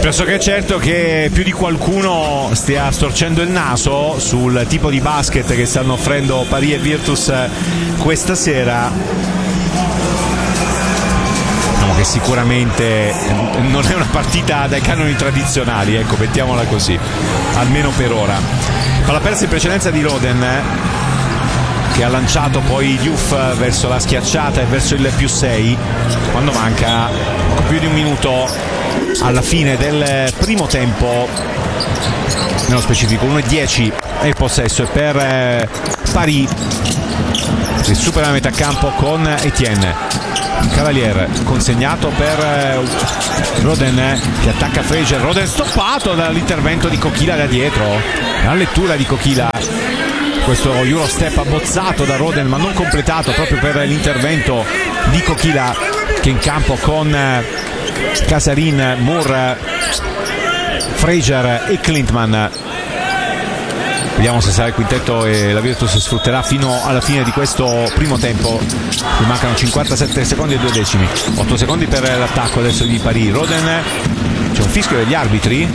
Pressoché certo che più di qualcuno stia storcendo il naso sul tipo di basket che stanno offrendo Paris e Virtus questa sera. Diciamo che sicuramente non è una partita dai canoni tradizionali, ecco, mettiamola così, almeno per ora. Palla persa in precedenza di Roden, che ha lanciato poi Diouf verso la schiacciata e verso il +6 quando manca poco più di un minuto alla fine del primo tempo, nello specifico 1:10 e il possesso è per Paris, che supera la metà campo con Etienne. Cavalier consegnato per Roden, che attacca Fraser. Roden stoppato dall'intervento di Coquila da dietro, la lettura di Coquila, questo Eurostep abbozzato da Roden ma non completato proprio per l'intervento di Coquila, che in campo con Casarin, Moore, Fraser e Klintman. Vediamo se sarà il quintetto e la Virtus sfrutterà fino alla fine di questo primo tempo. Mi mancano 57 secondi e 2 decimi, 8 secondi per l'attacco adesso di Paris. Roden, c'è un fischio degli arbitri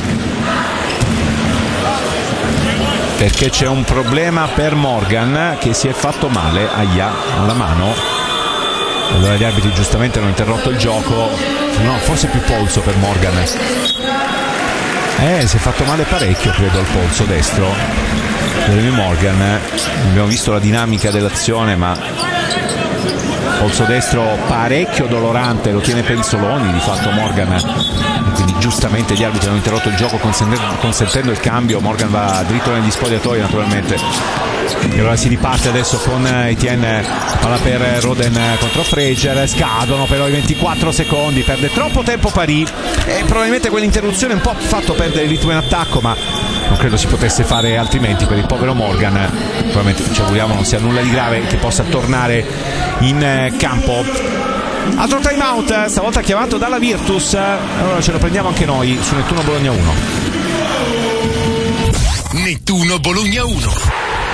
perché c'è un problema per Morgan che si è fatto male alla mano. Allora gli arbitri giustamente hanno interrotto il gioco. No, forse più polso per Morgan. Si è fatto male parecchio, credo, al polso destro Jeremy Morgan. Abbiamo visto la dinamica dell'azione, ma polso destro parecchio dolorante, lo tiene Penzoloni di fatto Morgan, e quindi giustamente gli arbitri hanno interrotto il gioco consentendo il cambio. Morgan va dritto negli spogliatoi naturalmente, e allora si riparte adesso con Etienne, palla per Roden contro Fraser, scadono però i 24 secondi, perde troppo tempo Paris e probabilmente quell'interruzione un po' ha fatto perdere il ritmo in attacco, ma non credo si potesse fare altrimenti per il povero Morgan. Probabilmente ci auguriamo non sia nulla di grave, che possa tornare in campo. Altro time out, stavolta chiamato dalla Virtus, allora ce lo prendiamo anche noi su Nettuno Bologna 1. Nettuno Bologna 1.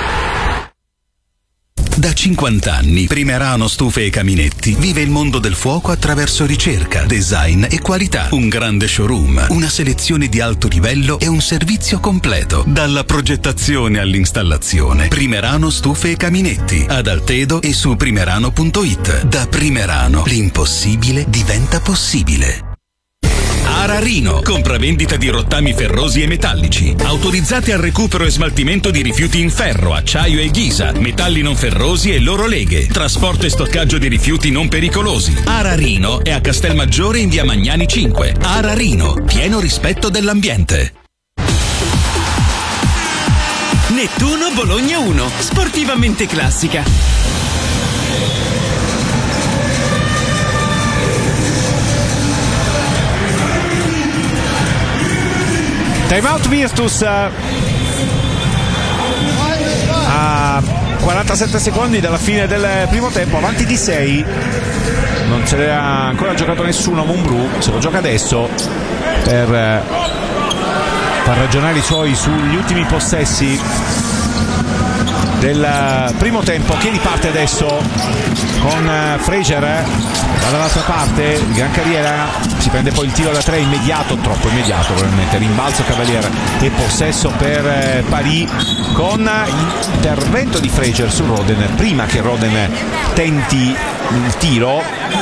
Da 50 anni Primerano Stufe e Caminetti vive il mondo del fuoco attraverso ricerca, design e qualità. Un grande showroom, una selezione di alto livello e un servizio completo. Dalla progettazione all'installazione. Primerano Stufe e Caminetti, ad Altedo e su primerano.it. Da Primerano l'impossibile diventa possibile. Ararino, compravendita di rottami ferrosi e metallici, autorizzati al recupero e smaltimento di rifiuti in ferro, acciaio e ghisa, metalli non ferrosi e loro leghe, trasporto e stoccaggio di rifiuti non pericolosi. Ararino è a Castelmaggiore in via Magnani 5. Ararino, pieno rispetto dell'ambiente. Nettuno Bologna 1, sportivamente classica. Time out Virtus a 47 secondi dalla fine del primo tempo, avanti di 6. Non se l'era ancora giocato nessuno. Mumbrù se lo gioca adesso per far ragionare i suoi sugli ultimi possessi del primo tempo, che riparte adesso con Fraser dall'altra parte, gran carriera, si prende poi il tiro da 3 immediato, troppo immediato probabilmente, rimbalzo Cavalier e possesso per Paris, con l'intervento di Fraser su Roden prima che Roden tenti il tiro.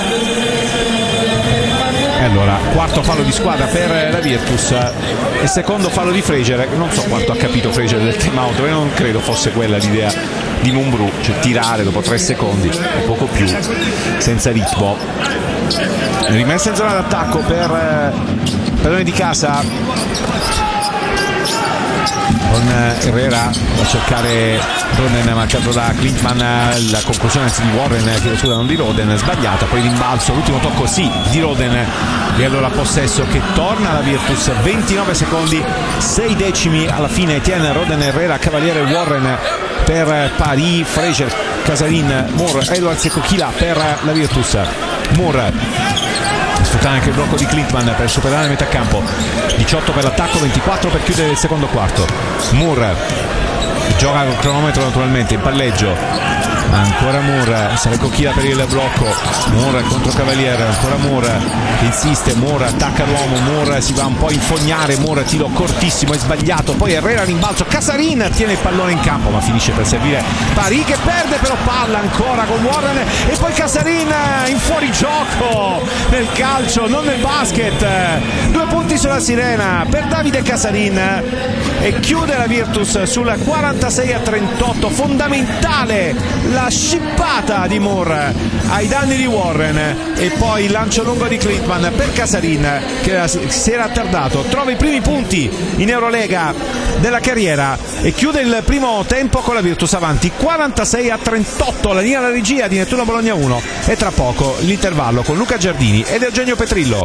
E allora quarto fallo di squadra per la Virtus e secondo fallo di Fraser. Non so quanto ha capito Fraser del timeout, ma non credo fosse quella l'idea di Mumbrù, cioè tirare dopo 3 secondi o poco più senza ritmo. Rimessa in zona d'attacco per padrone di casa con Herrera a cercare Roden, marcato da Klintman. La conclusione di Warren, non di Roden, sbagliata, poi rimbalzo, l'ultimo tocco sì di Roden, e allora possesso che torna alla Virtus. 29 secondi 6 decimi alla fine. Etienne, Roden, Herrera, Cavaliere, Warren per Paris, Fraser, Casarin, Moore, Edwards e Coquila per la Virtus. Moore sfruttare anche il blocco di Klintman per superare la metà campo. 18 per l'attacco, 24 per chiudere il secondo quarto. Moore gioca col cronometro naturalmente, in palleggio. Ancora Moore, sale Cocchila per il blocco. Moore contro Cavaliere, ancora Moore che insiste, Moore attacca l'uomo, Moore si va un po' a infognare, Moore tiro cortissimo, è sbagliato, poi Herrera rimbalzo, Casarin tiene il pallone in campo ma finisce per servire Paris che perde però palla ancora con Warren e poi Casarin in fuorigioco nel calcio, non nel basket. 2 punti sulla sirena per Davide Casarin e chiude la Virtus sul 46-38, fondamentale la scippata di Moore ai danni di Warren e poi il lancio lungo di Klintman per Casarin che si era attardato, trova i primi punti in Eurolega della carriera e chiude il primo tempo con la Virtus avanti 46-38. La linea della regia di Nettuno Bologna 1 e tra poco l'intervallo con Luca Giardini ed Eugenio Petrillo.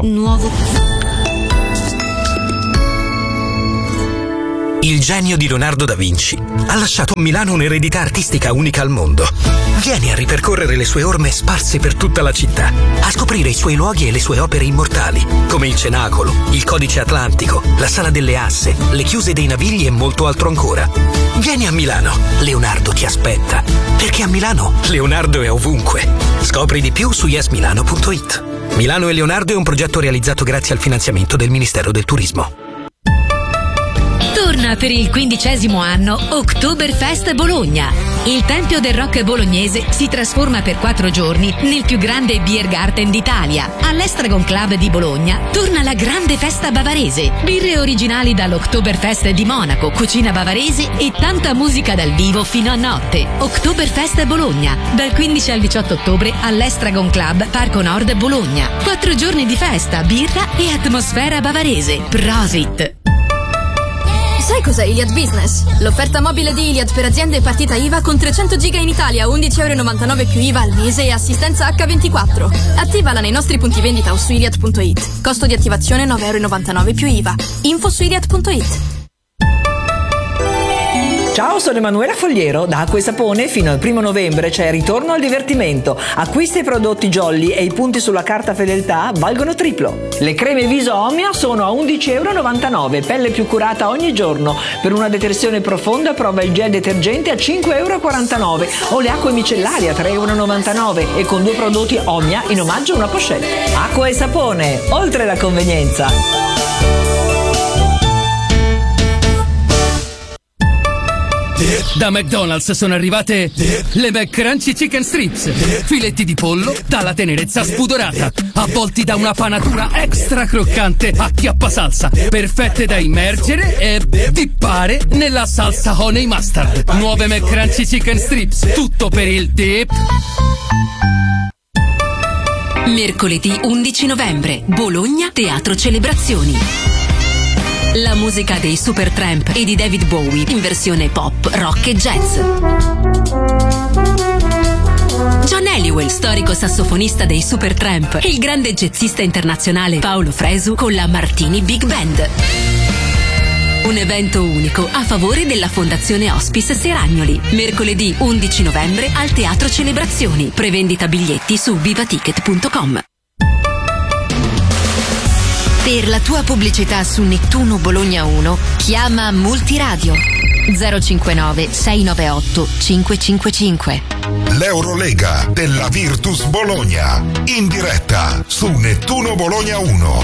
Il genio di Leonardo da Vinci ha lasciato a Milano un'eredità artistica unica al mondo. Vieni a ripercorrere le sue orme sparse per tutta la città, a scoprire i suoi luoghi e le sue opere immortali, come il Cenacolo, il Codice Atlantico, la Sala delle Asse, le chiuse dei Navigli e molto altro ancora. Vieni a Milano, Leonardo ti aspetta, perché a Milano Leonardo è ovunque. Scopri di più su yesmilano.it. Milano e Leonardo è un progetto realizzato grazie al finanziamento del Ministero del Turismo. Torna per il 15° anno Oktoberfest Bologna. Il Tempio del Rock bolognese si trasforma per 4 giorni nel più grande beer garden d'Italia. All'Estragon Club di Bologna torna la grande festa bavarese. Birre originali dall'Oktoberfest di Monaco, cucina bavarese e tanta musica dal vivo fino a notte. Oktoberfest Bologna, dal 15 al 18 ottobre all'Estragon Club Parco Nord Bologna. 4 giorni di festa, birra e atmosfera bavarese. Prosit! Sai cos'è Iliad Business? L'offerta mobile di Iliad per aziende e partita IVA con 300 giga in Italia, €11,99 più IVA al mese e assistenza H24. Attivala nei nostri punti vendita o su iliad.it. Costo di attivazione €9,99 più IVA. Info su iliad.it. Ciao, sono Emanuela Fogliero. Da Acqua e Sapone fino al 1 novembre c'è Ritorno al divertimento. Acquista i prodotti Jolly e i punti sulla carta fedeltà valgono triplo. Le creme viso Omnia sono a €11,99, pelle più curata ogni giorno. Per una detersione profonda prova il gel detergente a €5,49 o le acque micellarie a €3,99 e con 2 prodotti Omnia in omaggio una pochette. Acqua e Sapone, oltre la convenienza. Da McDonald's sono arrivate le McCrunchy Chicken Strips, filetti di pollo dalla tenerezza spudorata, avvolti da una panatura extra croccante a chiappasalsa, perfette da immergere e dippare nella salsa honey mustard. Nuove McCrunchy Chicken Strips, tutto per il dip. Mercoledì 11 novembre, Bologna Teatro Celebrazioni. La musica dei Supertramp e di David Bowie in versione pop, rock e jazz. John Halliwell, storico sassofonista dei Supertramp, e il grande jazzista internazionale Paolo Fresu con la Martini Big Band. Un evento unico a favore della Fondazione Hospice Seragnoli. Mercoledì 11 novembre al Teatro Celebrazioni. Prevendita biglietti su vivaticket.com. Per la tua pubblicità su Nettuno Bologna 1, chiama Multiradio 059 698 555. L'Eurolega della Virtus Bologna, in diretta su Nettuno Bologna 1.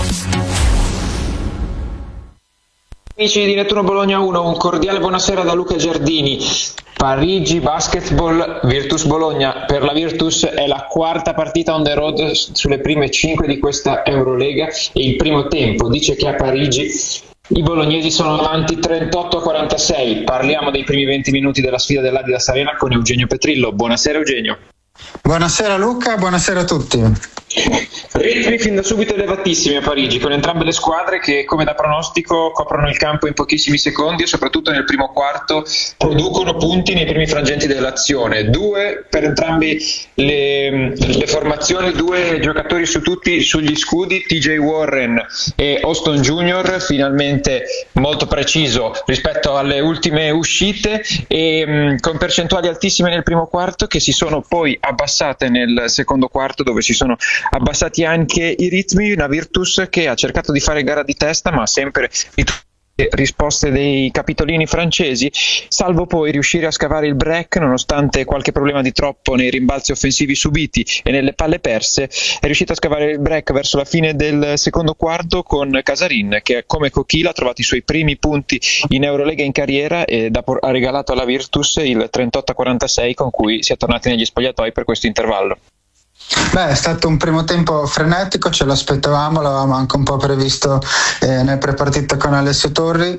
Amici di Nettuno Bologna 1, un cordiale buonasera da Luca Giardini. Parigi Basketball Virtus Bologna. Per la Virtus è la 4ª partita on the road sulle prime 5 di questa Eurolega e il primo tempo dice che a Parigi i bolognesi sono avanti 38-46. Parliamo dei primi 20 minuti della sfida dell'Adidas Arena con Eugenio Petrillo. Buonasera Eugenio. Buonasera Luca, buonasera a tutti. Ritmi fin da subito elevatissimi a Parigi, con entrambe le squadre che, come da pronostico, coprono il campo in pochissimi secondi e soprattutto nel primo quarto producono punti nei primi frangenti dell'azione. 2 per entrambi le formazioni, 2 giocatori su tutti sugli scudi, TJ Warren e Austin Junior, finalmente molto preciso rispetto alle ultime uscite e con percentuali altissime nel primo quarto che si sono poi abbassate nel secondo quarto, dove si sono abbassati anche i ritmi, una Virtus che ha cercato di fare gara di testa ma sempre risposte dei capitolini francesi, salvo poi riuscire a scavare il break nonostante qualche problema di troppo nei rimbalzi offensivi subiti e nelle palle perse. È riuscito a scavare il break verso la fine del secondo quarto con Casarin, che come Coquille ha trovato i suoi primi punti in Eurolega in carriera e ha regalato alla Virtus il 38-46 con cui si è tornati negli spogliatoi per questo intervallo. Beh, è stato un primo tempo frenetico, ce l'aspettavamo, l'avevamo anche un po' previsto nel prepartita con Alessio Torri,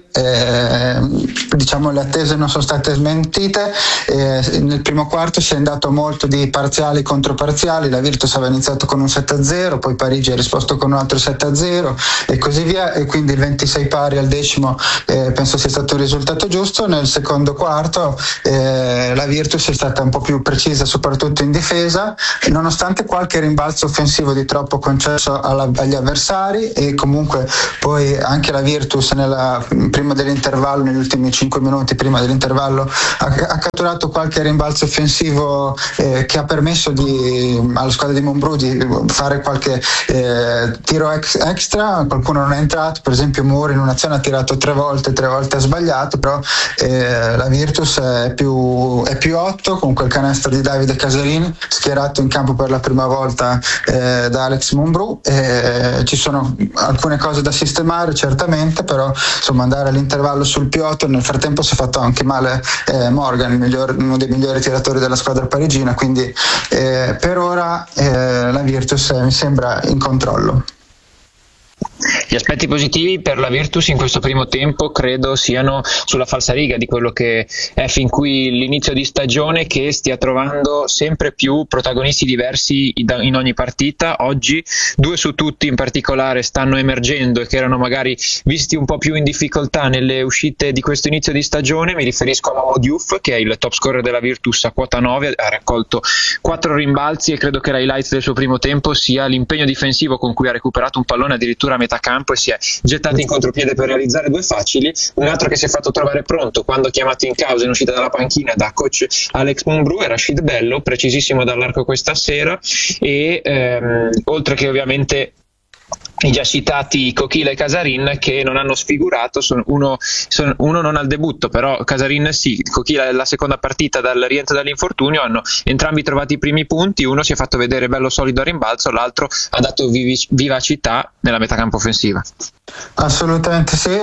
diciamo le attese non sono state smentite, nel primo quarto si è andato molto di parziali contro parziali, la Virtus aveva iniziato con un 7-0, poi Parigi ha risposto con un altro 7-0 e così via, e quindi il 26 pari al decimo penso sia stato un risultato giusto. Nel secondo quarto la Virtus è stata un po' più precisa soprattutto in difesa, nonostante qualche rimbalzo offensivo di troppo concesso agli avversari, e comunque poi anche la Virtus prima dell'intervallo, negli ultimi 5 minuti prima dell'intervallo, ha catturato qualche rimbalzo offensivo che ha permesso alla squadra di Montbrou di fare qualche tiro extra. Qualcuno non è entrato, per esempio Moore in un'azione ha tirato 3 volte ha sbagliato, però la Virtus è più 8 con quel canestro di Davide Casarin schierato in campo per la prima volta da Alex Montbrou. Ci sono alcune cose da sistemare certamente, però insomma andare all'intervallo sul più 8, nel frattempo si è fatto anche male Morgan, uno dei migliori tiratori della squadra parigina, quindi per ora la Virtus mi sembra in controllo. Gli aspetti positivi per la Virtus in questo primo tempo credo siano sulla falsariga di quello che è fin qui l'inizio di stagione, che stia trovando sempre più protagonisti diversi in ogni partita. Oggi 2 su tutti in particolare stanno emergendo e che erano magari visti un po' più in difficoltà nelle uscite di questo inizio di stagione. Mi riferisco a Momo Diouf, che è il top scorer della Virtus a quota 9, ha raccolto 4 rimbalzi e credo che l'highlight del suo primo tempo sia l'impegno difensivo con cui ha recuperato un pallone addirittura a metà campo e si è gettato in contropiede per realizzare 2 facili. Un altro che si è fatto trovare pronto quando chiamato in causa in uscita dalla panchina da coach Alex Montbrou è Rashid Bello, precisissimo dall'arco questa sera, e oltre che ovviamente i già citati Coquille e Casarin, che non hanno sfigurato, uno non al debutto, però Casarin sì, Coquille la seconda partita dal rientro dall'infortunio, hanno entrambi trovato i primi punti, uno si è fatto vedere bello solido a rimbalzo, l'altro ha dato vivacità nella metacampo offensiva. Assolutamente sì,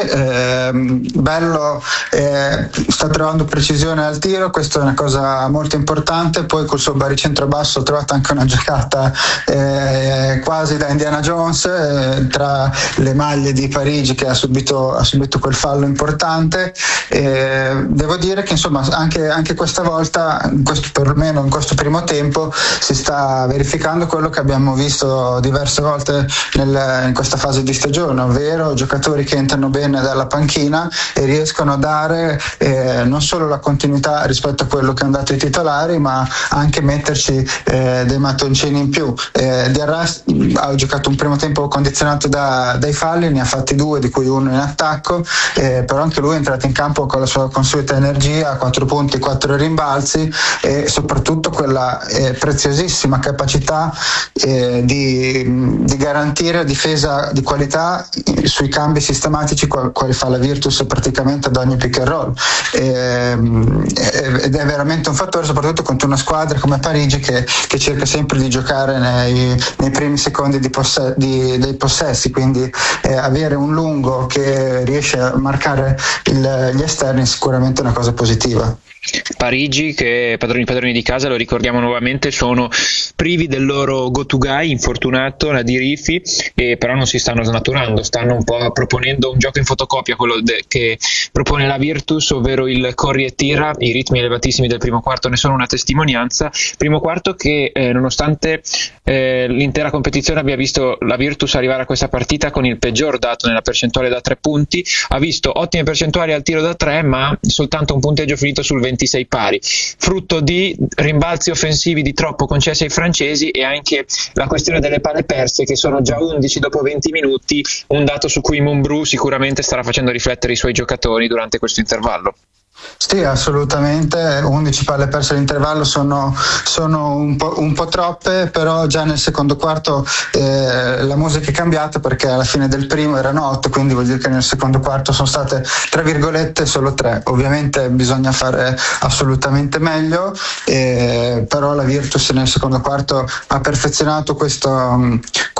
Bello sta trovando precisione al tiro, questa è una cosa molto importante. Poi col suo baricentro basso ha trovato anche una giocata quasi da Indiana Jones tra le maglie di Parigi, che ha subito quel fallo importante. Devo dire che insomma anche questa volta, perlomeno in questo primo tempo, si sta verificando quello che abbiamo visto diverse volte in questa fase di stagione, ovvero giocatori che entrano bene dalla panchina e riescono a dare non solo la continuità rispetto a quello che hanno dato i titolari, ma anche metterci dei mattoncini in più. Diarra ha giocato un primo tempo condizionato dai falli, ne ha fatti 2 di cui uno in attacco, però anche lui è entrato in campo con la sua consueta energia, 4 punti, 4 rimbalzi e soprattutto quella preziosissima capacità di garantire difesa di qualità sui cambi sistematici quali fa la Virtus praticamente ad ogni pick and roll, ed è veramente un fattore soprattutto contro una squadra come Parigi che cerca sempre di giocare nei primi secondi dei possessi, quindi avere un lungo che riesce a marcare gli esterni è sicuramente una cosa positiva. Parigi, che padroni di casa, lo ricordiamo nuovamente, sono privi del loro go to guy infortunato, la Dirifi, e però non si stanno snaturando, stanno un po' proponendo un gioco in fotocopia, quello che propone la Virtus, ovvero il corri e tira. I ritmi elevatissimi del primo quarto ne sono una testimonianza. Primo quarto che nonostante l'intera competizione abbia visto la Virtus arrivare a questa partita con il peggior dato nella percentuale da 3 punti, ha visto ottime percentuali al tiro da 3 ma soltanto un punteggio finito sul 26 pari, frutto di rimbalzi offensivi di troppo concessi ai francesi e anche la questione delle palle perse, che sono già 11 dopo 20 minuti, un dato su cui Montbrou sicuramente starà facendo riflettere i suoi giocatori durante questo intervallo. Sì, assolutamente, 11 palle perse all'intervallo sono un po' troppe, però già nel secondo quarto la musica è cambiata, perché alla fine del primo erano 8, quindi vuol dire che nel secondo quarto sono state, tra virgolette, solo 3. Ovviamente bisogna fare assolutamente meglio, però la Virtus nel secondo quarto ha perfezionato questo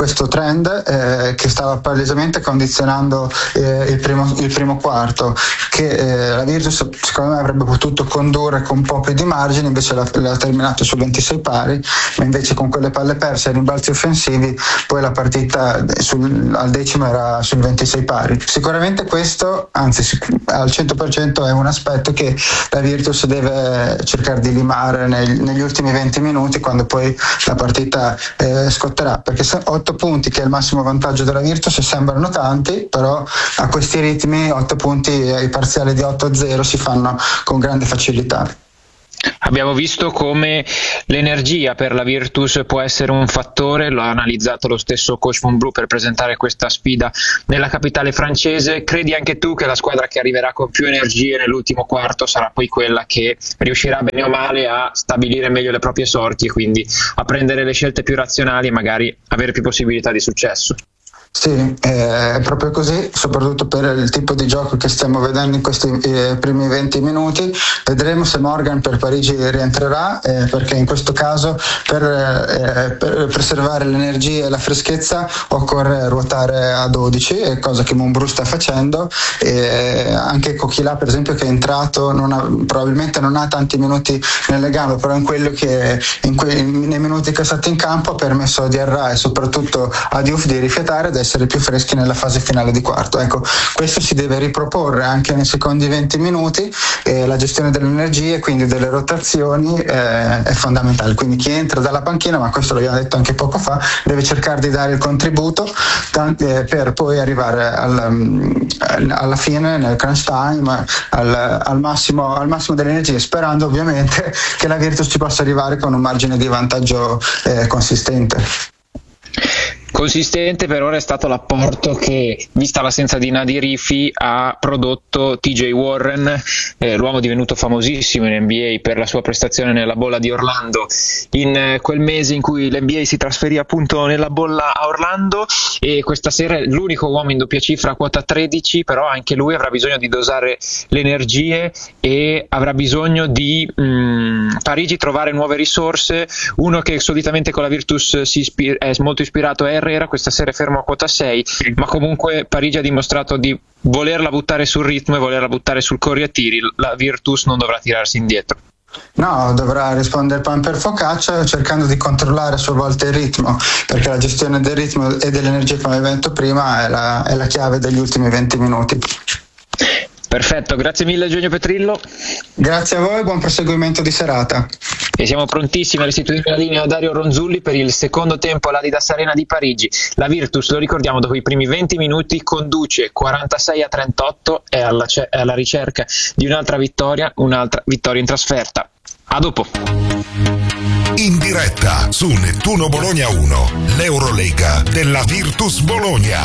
trend che stava palesemente condizionando il primo quarto, che la Virtus secondo me avrebbe potuto condurre con un po' più di margine, invece l'ha terminato su 26 pari, ma invece con quelle palle perse e rimbalzi offensivi poi la partita al decimo era sul 26 pari. Sicuramente questo, anzi al 100%, è un aspetto che la Virtus deve cercare di limare negli ultimi 20 minuti, quando poi la partita scotterà, perché 8 punti, che è il massimo vantaggio della Virtus, sembrano tanti, però a questi ritmi 8 punti, i parziali di 8-0 si fanno con grande facilità. Abbiamo visto come l'energia per la Virtus può essere un fattore, lo ha analizzato lo stesso coach Monbrou per presentare questa sfida nella capitale francese. Credi anche tu che la squadra che arriverà con più energie nell'ultimo quarto sarà poi quella che riuscirà bene o male a stabilire meglio le proprie sorti e quindi a prendere le scelte più razionali e magari avere più possibilità di successo? Sì, è proprio così, soprattutto per il tipo di gioco che stiamo vedendo in questi primi 20 minuti. Vedremo se Morgan per Parigi rientrerà, perché in questo caso per preservare l'energia e la freschezza occorre ruotare a 12, cosa che Monbrou sta facendo. Anche Coquilà, per esempio, che è entrato, probabilmente non ha tanti minuti nelle gambe, però in quello che nei minuti che è stato in campo ha permesso a Diarra e soprattutto a Diouf di rifiatare ed essere più freschi nella fase finale di quarto. Ecco, questo si deve riproporre anche nei secondi 20 minuti. La gestione delle energie, quindi delle rotazioni, è fondamentale. Quindi chi entra dalla panchina, ma questo l'abbiamo detto anche poco fa, deve cercare di dare il contributo per poi arrivare alla fine, nel crunch time, al massimo delle energie, sperando ovviamente che la Virtus ci possa arrivare con un margine di vantaggio consistente. Consistente per ora è stato l'apporto che, vista l'assenza di Nadir Rifi, ha prodotto TJ Warren, l'uomo divenuto famosissimo in NBA per la sua prestazione nella bolla di Orlando in quel mese in cui l'NBA si trasferì appunto nella bolla a Orlando, e questa sera è l'unico uomo in doppia cifra a quota 13, però anche lui avrà bisogno di dosare le energie e avrà bisogno di Parigi trovare nuove risorse. Uno che solitamente con la Virtus è molto ispirato è Herrera, questa sera è fermo a quota 6, ma comunque Parigi ha dimostrato di volerla buttare sul ritmo e volerla buttare sul corri a tiri. La Virtus non dovrà tirarsi indietro. No, dovrà rispondere pan per focaccia, cercando di controllare a sua volta il ritmo, perché la gestione del ritmo e dell'energia, come abbiamo detto prima, è la chiave degli ultimi 20 minuti. Perfetto, grazie mille Eugenio Petrillo. Grazie a voi, buon proseguimento di serata. E siamo prontissimi a restituire la linea a Dario Ronzulli per il secondo tempo all'Adidas Arena di Parigi. La Virtus, lo ricordiamo, dopo i primi 20 minuti conduce 46-38, è alla ricerca di un'altra vittoria in trasferta. A dopo. In diretta su Nettuno Bologna 1, l'Eurolega della Virtus Bologna.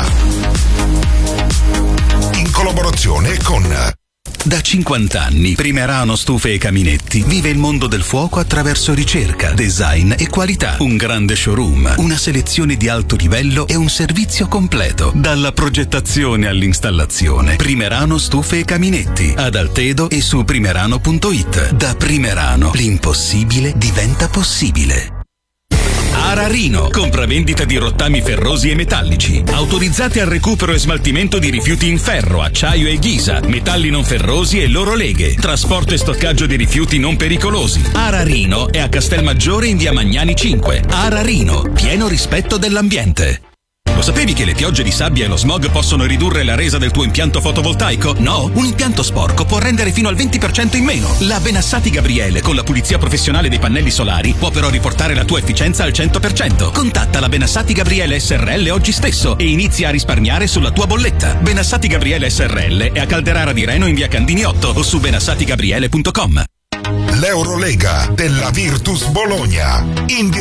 In collaborazione con... Da 50 anni Primerano Stufe e Caminetti vive il mondo del fuoco attraverso ricerca, design e qualità. Un grande showroom, una selezione di alto livello e un servizio completo. Dalla progettazione all'installazione. Primerano Stufe e Caminetti, ad Altedo e su primerano.it. Da Primerano l'impossibile diventa possibile. Ararino, compravendita di rottami ferrosi e metallici, autorizzati al recupero e smaltimento di rifiuti in ferro, acciaio e ghisa, metalli non ferrosi e loro leghe, trasporto e stoccaggio di rifiuti non pericolosi. Ararino è a Castelmaggiore in via Magnani 5. Ararino, pieno rispetto dell'ambiente. Lo sapevi che le piogge di sabbia e lo smog possono ridurre la resa del tuo impianto fotovoltaico? No? Un impianto sporco può rendere fino al 20% in meno. La Benassati Gabriele, con la pulizia professionale dei pannelli solari, può però riportare la tua efficienza al 100%. Contatta la Benassati Gabriele SRL oggi stesso e inizia a risparmiare sulla tua bolletta. Benassati Gabriele SRL è a Calderara di Reno in via Candini 8 o su benassatigabriele.com. L'Eurolega della Virtus Bologna.